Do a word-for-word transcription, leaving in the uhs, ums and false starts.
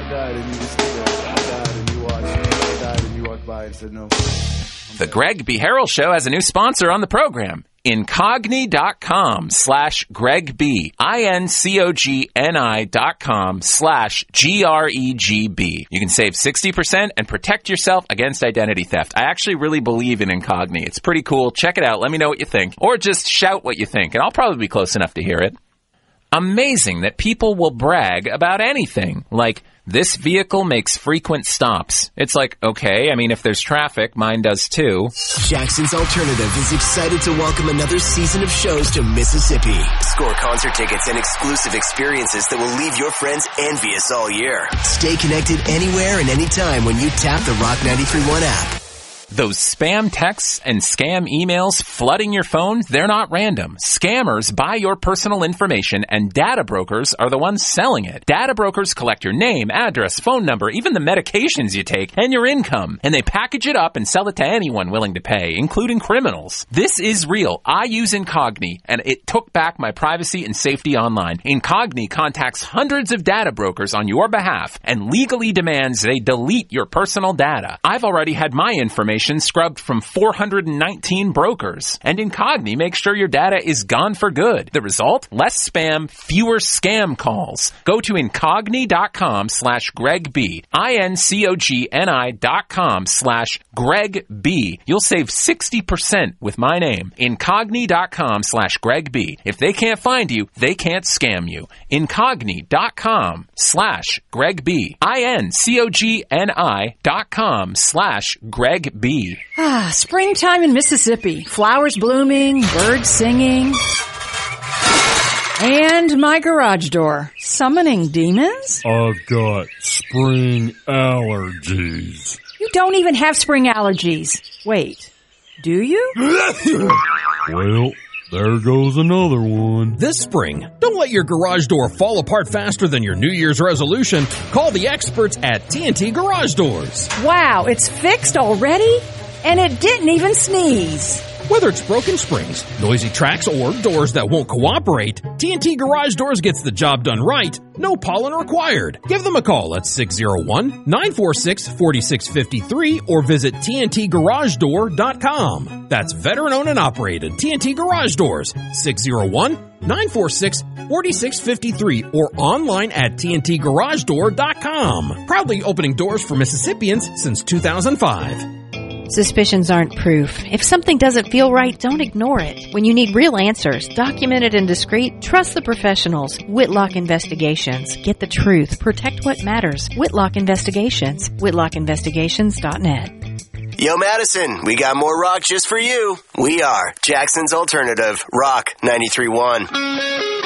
died and you were still there. I died and you watched. I died and you walked by and said no. The Greg B. Harrell Show has a new sponsor on the program. Incogni.com slash Greg B. I-N-C-O-G-N-I dot com slash G-R-E-G-B. You can save sixty percent and protect yourself against identity theft. I actually really believe in Incogni. It's pretty cool. Check it out. Let me know what you think. Or just shout what you think, and I'll probably be close enough to hear it. Amazing that people will brag about anything, like, this vehicle makes frequent stops. It's like, okay, I mean, if there's traffic, mine does too. Jackson's Alternative is excited to welcome another season of shows to Mississippi. Score concert tickets and exclusive experiences that will leave your friends envious all year. Stay connected anywhere and anytime when you tap the Rock ninety-three point one app. Those spam texts and scam emails flooding your phone, they're not random. Scammers buy your personal information, and data brokers are the ones selling it. Data brokers collect your name, address, phone number, even the medications you take, and your income. And they package it up and sell it to anyone willing to pay, including criminals. This is real. I use Incogni, and it took back my privacy and safety online. Incogni contacts hundreds of data brokers on your behalf and legally demands they delete your personal data. I've already had my information scrubbed from four hundred nineteen brokers, and Incogni makes sure your data is gone for good. The result? Less spam, fewer scam calls. Go to Incogni.com slash Greg B. I-N-C-O-G-N-I dot com slash Greg B. You'll save sixty percent with my name. Incogni.com slash Greg B. If they can't find you, they can't scam you. Incogni.com slash Greg B. I-N-C-O-G-N-I dot com slash Greg B. Ah, springtime in Mississippi. Flowers blooming, birds singing. And my garage door. Summoning demons? I've got spring allergies. You don't even have spring allergies. Wait, do you? Well, there goes another one. This spring, don't let your garage door fall apart faster than your New Year's resolution. Call the experts at T N T Garage Doors. Wow, it's fixed already? And it didn't even sneeze. Whether it's broken springs, noisy tracks, or doors that won't cooperate, T N T Garage Doors gets the job done right. No pollen required. Give them a call at six oh one, nine four six, four six five three or visit T N T garage door dot com. That's veteran-owned and operated T N T Garage Doors, six oh one, nine four six, four six five three or online at T N T garage door dot com. Proudly opening doors for Mississippians since two thousand five. Suspicions aren't proof. If something doesn't feel right, don't ignore it. When you need real answers, documented and discreet, trust the professionals. Whitlock Investigations. Get the truth. Protect what matters. Whitlock Investigations. whitlock investigations dot net. Yo, Madison, we got more rock just for you. We are Jackson's Alternative, Rock ninety-three point one.